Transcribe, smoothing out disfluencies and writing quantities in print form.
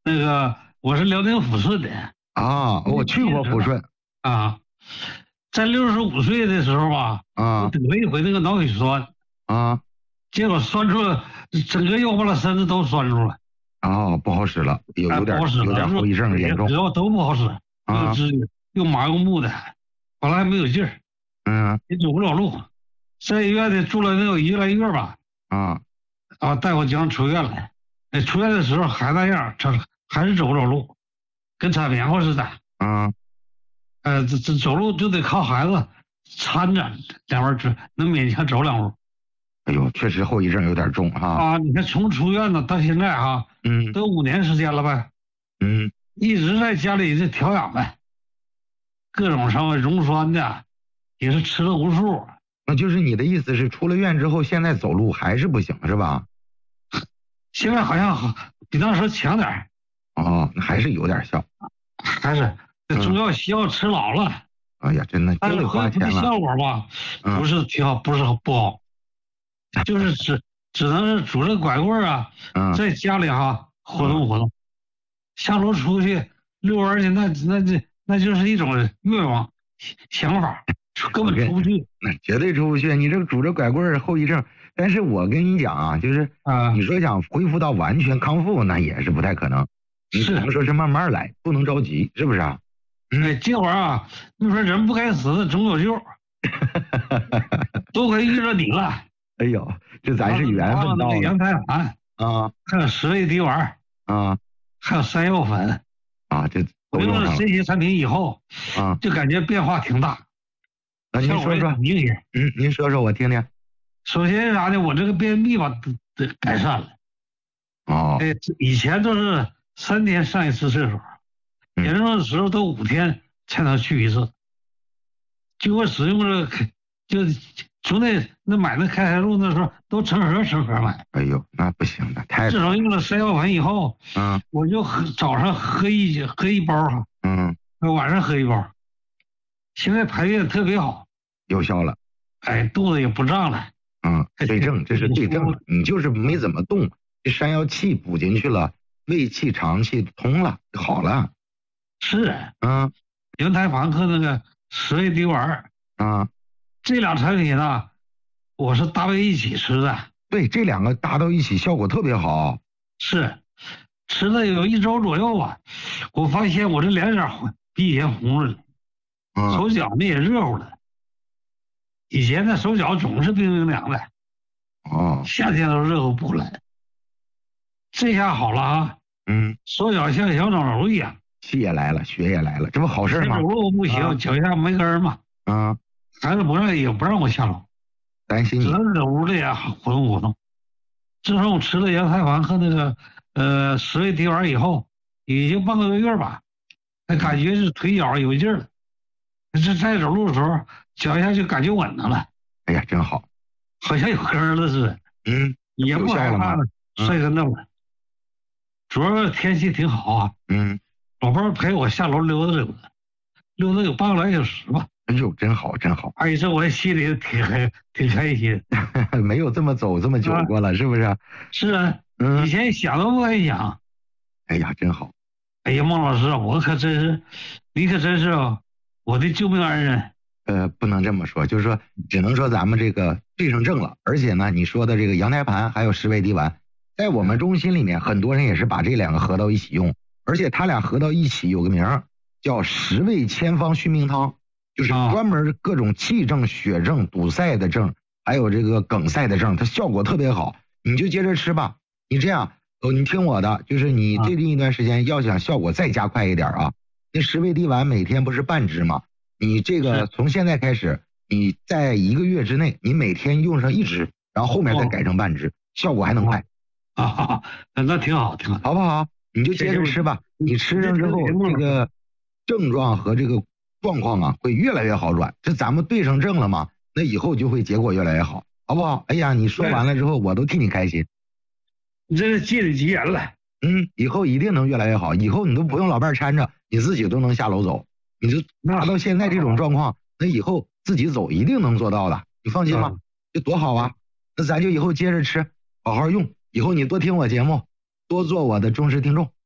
那个我是辽宁抚顺的。 啊，我去过抚顺。 啊，在65岁的时候吧，我啊得了一回那个脑血栓， 啊结果栓出了整个腰巴的身子都栓住了。 哦，不好使了，有哎， 有点不好使了， 后遗症严重。 主要都不好使，又啊直又麻又木的，后来还没有劲儿， 嗯也走不了路，在医院里住了能有1个来月吧。 啊啊，大夫将出院了。哎，出院的时候还那样，还是走不了路，跟铲棉花似的。 啊， 这走路就得靠孩子搀着，两边儿能勉强走2步。 哎呦，确实后遗症有点重哈。 啊，你看从出院呢到现在哈， 嗯都5年时间了呗， 嗯， 一直在家里这调养呗，各种什么溶栓的，也是吃了无数。 那就是你的意思是出了院之后，现在走路还是不行是吧？ 现在好像好比那时候强点儿， 哦，那还是有点效。 还是这中药西药吃老了， 哎呀，真的但是就得花钱了。 恢复的效果吧，不是挺好，不是不好，就是只能是拄着拐棍儿啊， 嗯在家里哈活动活动，下楼出去遛弯去，那就是一种愿望想法，根本出不去。 那绝对出不去。你这拄着拐棍儿后遗症，但是我跟你讲啊，就是啊。 你说想恢复到完全康复，那也是不太可能。你只能说是慢慢来，不能着急，是不是啊？ 哎，这玩意儿啊，你说人不该死的总有救，都快遇着你了。 哎呦，这咱是缘分到了。 羊胎盘啊， 还有十味滴丸啊， 还有山药粉啊，这我用了这些产品以后啊， 就感觉变化挺大。 那您说说，您说说我听听。 首先啥呢？我这个便秘吧，改善了。 哦， 哎，以前都是3天上一次厕所，严重的时候都5天才能去一次。就我使用这个，就从那买那开塞露那时候都成盒买。 哎呦，那不行的，太。 自从用了山药粉以后，我就早上喝一包哈，晚上喝一包，现在排便特别好， 有效了。 哎，肚子也不胀了。 对症，这是对症了。你就是没怎么动，这山药气补进去了，胃气肠气通了，好了。 是，羊胎盘和那个十味滴丸这俩产品呢，我是搭配一起吃的。 对，这2个搭到一起效果特别好。 是，吃了有1周左右吧，我发现我这脸色比以前红了，手脚呢也热乎了。以前的手脚总是冰冰凉的，夏天都热乎不来。这下好了啊，手脚像小长瘤一样， 气也来了，血也来了，这不好事吗？ 走路不行，脚下没根嘛。孩子也不让我下楼， 担心你， 只能在屋里活动活动。自从我吃了羊胎盘和那个十味滴丸以后，已经半个多月吧，感觉是腿脚有劲儿了。这在走路的时候，脚下就感觉稳当了。 哎呀，真好， 好像有根了似的。也不害怕了，摔跟头了。主要天气挺好啊。老伴儿陪我下楼溜达溜达，溜达有半个来小时吧。 哎呦，真好真好。 哎，这我心里挺开心。 没有这么走这么久过了，是不是？ 是啊，以前想都不敢想。 哎呀，真好。 哎呀，孟老师，你可真是我的救命恩人。 不能这么说，就是说，只能说咱们这个对上症了。而且呢，你说的这个羊胎盘还有十味滴丸，在我们中心里面，很多人也是把这2个合到一起用，而且它俩合到一起有个名叫十味千方续命汤，就是专门各种气症、血症、堵塞的症，还有这个梗塞的症，它效果特别好。你就接着吃吧。你这样，你听我的，就是你最近一段时间要想效果再加快一点啊，那十味滴丸每天不是半支吗？你这个从现在开始，你在1个月之内，你每天用上1支，然后后面再改成半支，效果还能快。 那挺好，挺好， 好不好？你就接着吃吧。你吃上之后，这个症状和这个状况啊，会越来越好转。这咱们对上症了嘛，那以后就会结果越来越好，好不好？哎呀，你说完了之后，我都替你开心。 你这是借你吉言了。 以后一定能越来越好。以后你都不用老伴搀着，你自己都能下楼走。你就拿到现在这种状况，那以后自己走一定能做到的，你放心吧，这多好啊！那咱就以后接着吃，好好用，以后你多听我节目，多做我的忠实听众。